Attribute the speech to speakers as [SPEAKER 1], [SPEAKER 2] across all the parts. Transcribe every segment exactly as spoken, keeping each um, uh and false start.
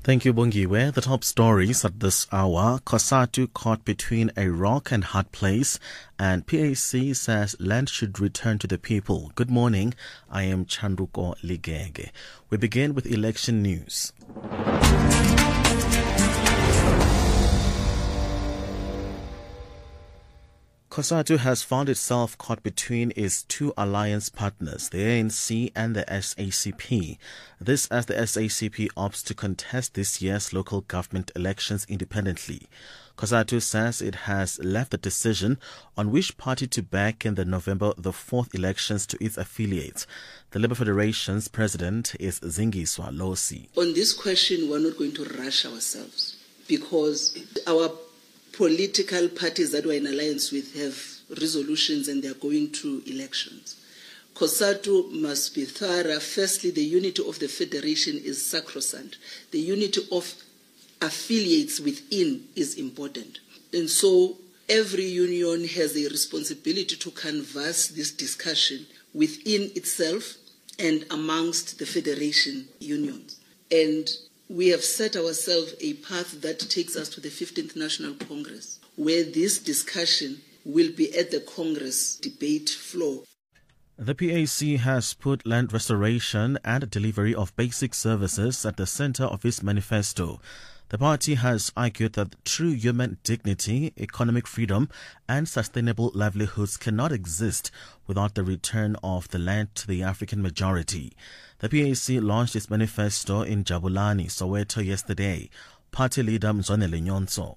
[SPEAKER 1] Thank you, Bongiwe. The top stories at this hour: COSATU caught between a rock and hard place, and P A C says land should return to the people. Good morning. I am Chanduko Ligege. We begin with election news. COSATU has found itself caught between its two alliance partners, the A N C and the S A C P. This as the S A C P opts to contest this year's local government elections independently. COSATU says it has left the decision on which party to back in the November the fourth elections to its affiliates. The Labour Federation's president is Zingiswa Losi.
[SPEAKER 2] On this question, we're not going to rush ourselves because our political parties that we're in alliance with have resolutions and they're going to elections. COSATU must be thorough. Firstly, the unity of the federation is sacrosanct. The unity of affiliates within is important. And so every union has a responsibility to canvass this discussion within itself and amongst the federation unions. And we have set ourselves a path that takes us to the fifteenth National Congress, where this discussion will be at the Congress debate floor.
[SPEAKER 1] The P A C has put land restoration and delivery of basic services at the center of its manifesto. The party has argued that true human dignity, economic freedom, and sustainable livelihoods cannot exist without the return of the land to the African majority. The P A C launched its manifesto in Jabulani, Soweto yesterday. Party leader Mzwanele Nyonso.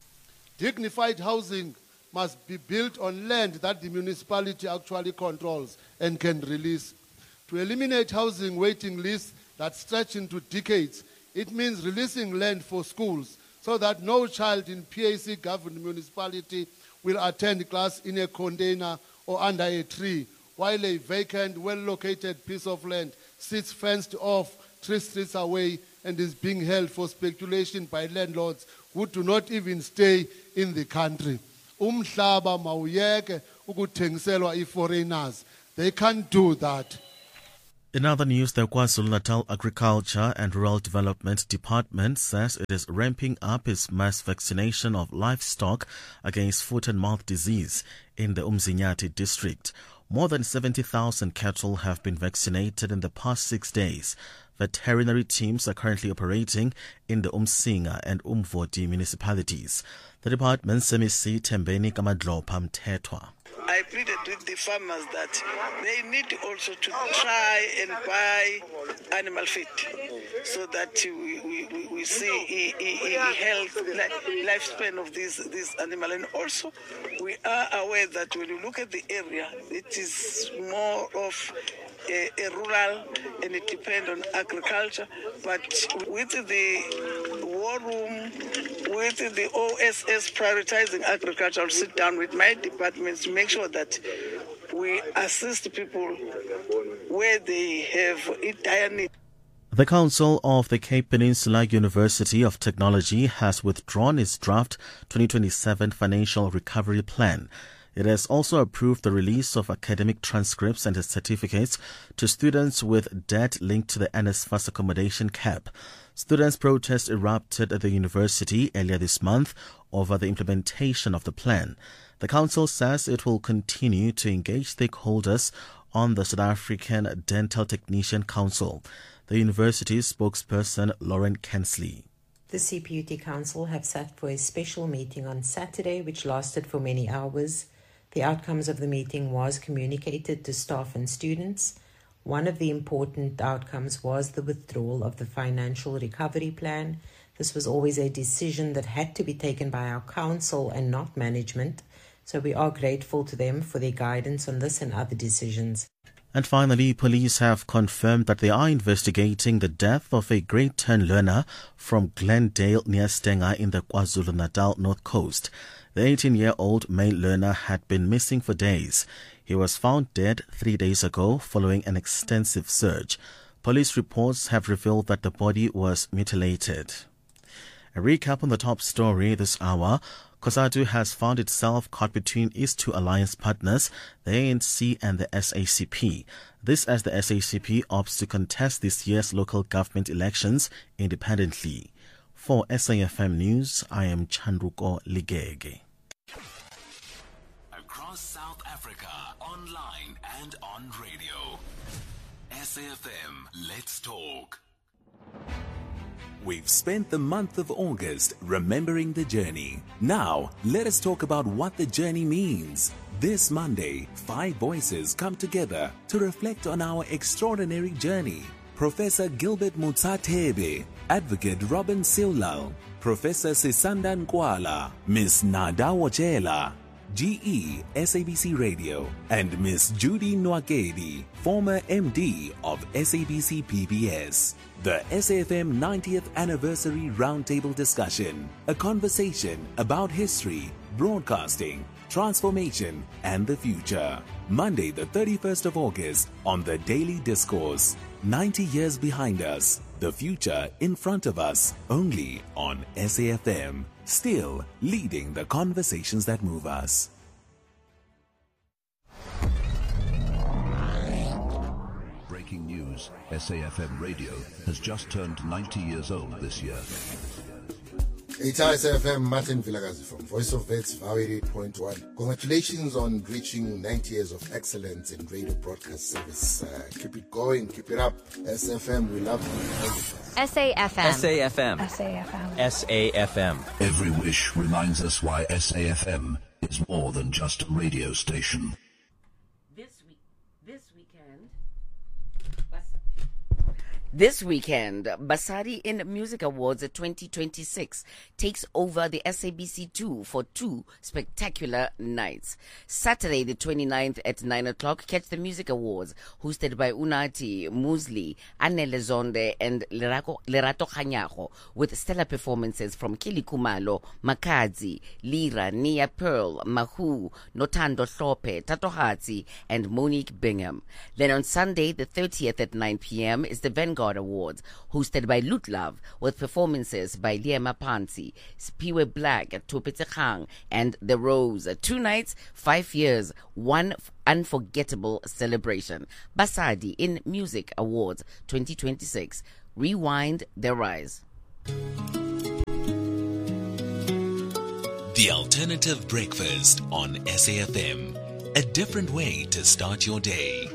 [SPEAKER 3] Dignified housing must be built on land that the municipality actually controls and can release. To eliminate housing waiting lists that stretch into decades, it means releasing land for schools so that no child in P A C-governed municipality will attend class in a container or under a tree, while a vacant, well-located piece of land sits fenced off three streets away and is being held for speculation by landlords who do not even stay in the country. Umhlaba mawuyeke ukuthengiselwa i-foreigners. They can't do that.
[SPEAKER 1] In other news, the KwaZulu-Natal Agriculture and Rural Development Department says it is ramping up its mass vaccination of livestock against foot and mouth disease in the Umzinyathi district. More than seventy thousand cattle have been vaccinated in the past six days. Veterinary teams are currently operating in the Umsinga and Umvoti municipalities. The department's M C Tembeni Kamadlopa Mthethwa.
[SPEAKER 4] I pleaded with the farmers that they need also to try and buy animal feed so that we, we, we see a health lifespan of this, this animal. And also we are aware that when you look at the area, it is more of a, a rural and it depends on agriculture. But with the war room, with the O S S prioritizing agriculture, I'll sit down with my departments to make sure that we assist people where they have a dire need.
[SPEAKER 1] The Council of the Cape Peninsula University of Technology has withdrawn its draft twenty twenty-seven financial recovery plan. It has also approved the release of academic transcripts and certificates to students with debt linked to the NSFAS accommodation cap. Students' protests erupted at the university earlier this month over the implementation of the plan. The council says it will continue to engage stakeholders on the South African Dental Technician Council. The university's spokesperson, Lauren Kensley.
[SPEAKER 5] The C P U T Council have sat for a special meeting on Saturday, which lasted for many hours. The outcomes of the meeting was communicated to staff and students. One of the important outcomes was the withdrawal of the financial recovery plan. This was always a decision that had to be taken by our council and not management. So we are grateful to them for their guidance on this and other decisions.
[SPEAKER 1] And finally, police have confirmed that they are investigating the death of a grade ten learner from Glendale near Stenga in the KwaZulu-Natal North Coast. The eighteen-year-old male learner had been missing for days. He was found dead three days ago following an extensive search. Police reports have revealed that the body was mutilated. A recap on the top story this hour. COSATU has found itself caught between its two alliance partners, the A N C and the S A C P. This as the S A C P opts to contest this year's local government elections independently. For S A F M News, I am Chandruko Ligege.
[SPEAKER 6] Across South Africa, online and on radio. S A F M, let's talk. We've spent the month of August remembering the journey. Now, let us talk about what the journey means. This Monday, five voices come together to reflect on our extraordinary journey. Professor Gilbert Mutsathebe, Advocate Robin Silal, Professor Sisandan Kwala, Miss Nada Wachela, G E S A B C Radio, and Miss Judy Nwakedi, former M D of S A B C P B S. The S A F M ninetieth Anniversary Roundtable Discussion, a conversation about history, broadcasting, transformation, and the future. Monday the thirty-first of August on The Daily Discourse. ninety years behind us, the future in front of us, only on S A F M. Still leading the conversations that move us.
[SPEAKER 7] Breaking news, S A F M Radio has just turned ninety years old this year.
[SPEAKER 8] It's S A F M, Martin Vilagazi from Voice of Vets, Vow eighty-eight point one. Congratulations on reaching ninety years of excellence in radio broadcast service. Uh, keep it going, keep it up. S A F M, we love you.
[SPEAKER 9] S A F M.
[SPEAKER 10] S A F M.
[SPEAKER 9] S A F M.
[SPEAKER 10] S A F M.
[SPEAKER 7] Every wish reminds us why S A F M is more than just a radio station.
[SPEAKER 11] This week, this weekend, This weekend, Basari in Music Awards twenty twenty-six takes over the S A B C two for two spectacular nights. Saturday the twenty-ninth at nine o'clock, catch the Music Awards, hosted by Unati, Musli, Anele Zonde, and Lerato Khanyago, with stellar performances from Kili Kumalo, Makadzi, Lira, Nia Pearl, Mahu, Notando Hlope, Tatohatsi, and Monique Bingham. Then on Sunday the thirtieth at nine p.m. is the Vanguard Awards, hosted by Lutlove, with performances by Liema Pansi, Spiwe Black, Tupete Khang, and The Rose. Two nights, five years, one unforgettable celebration. Basadi in Music Awards twenty twenty-six. Rewind the rise.
[SPEAKER 6] The Alternative Breakfast on S A F M. A different way to start your day.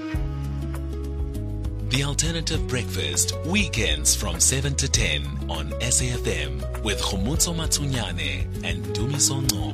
[SPEAKER 6] The Alternative Breakfast, weekends from seven to ten on S A F M with Khomotso Matsunyane and Dumiso Ngcobo.